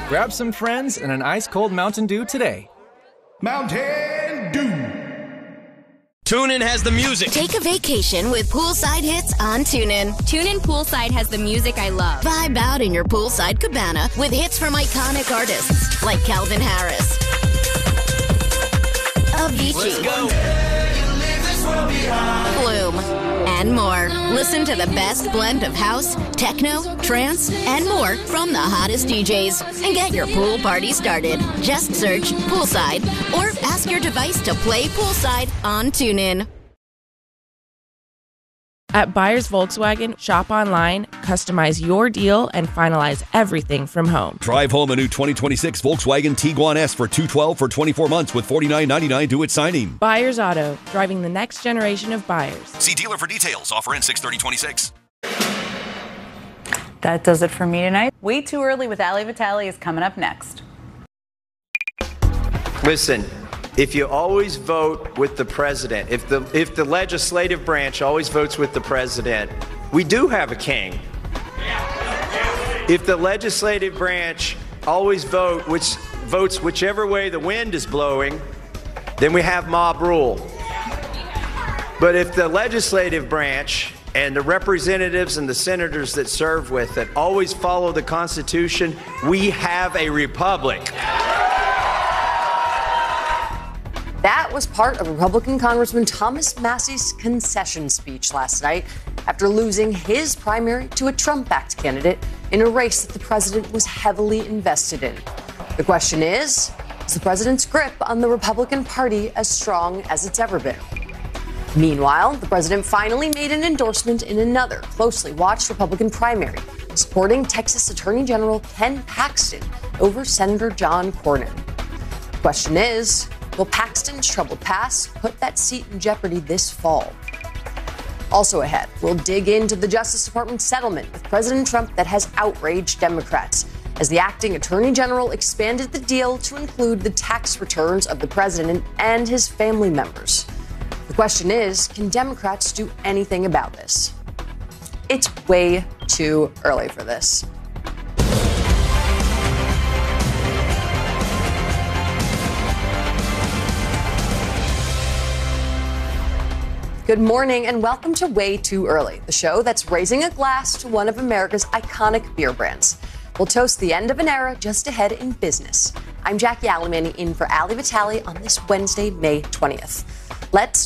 Grab some friends and an ice-cold Mountain Dew today. Mountain Dew. TuneIn has the music. Take a vacation with poolside hits on TuneIn. TuneIn Poolside has the music I love. Vibe out in your poolside cabana with hits from iconic artists like Calvin Harris, Avicii, Flume, and more. Listen to the best blend of house, techno, trance, and more from the hottest DJs. And get your pool party started. Just search Poolside or ask your device to play Poolside on TuneIn. At Buyers Volkswagen, shop online, customize your deal, and finalize everything from home. Drive home a new 2026 Volkswagen Tiguan S for $212 for 24 months with $49.99 due at signing. Buyers Auto, driving the next generation of buyers. See dealer for details. Offer ends 6/30/26. That does it for me tonight. Way Too Early with Ali Vitale is coming up next. Listen, if you always vote with the president, if the legislative branch always votes with the president, we do have a king. If the legislative branch always votes whichever way the wind is blowing, then we have mob rule. But if the legislative branch and the representatives and the senators that serve with it always follow the Constitution, we have a republic. That was part of Republican Congressman Thomas Massey's concession speech last night after losing his primary to a Trump-backed candidate in a race that the president was heavily invested in. The question is the president's grip on the Republican Party as strong as it's ever been? Meanwhile, the president finally made an endorsement in another closely watched Republican primary, supporting Texas Attorney General Ken Paxton over Senator John Cornyn. The question is, will Paxton's troubled past put that seat in jeopardy this fall? Also ahead, we'll dig into the Justice Department settlement with President Trump that has outraged Democrats as the acting attorney general expanded the deal to include the tax returns of the president and his family members. The question is, can Democrats do anything about this? It's way too early for this. Good morning and welcome to Way Too Early, the show that's raising a glass to one of America's iconic beer brands. We'll toast the end of an era just ahead in business. I'm Jackie Alemany in for Ali Vitale on this Wednesday, May 20th. Let's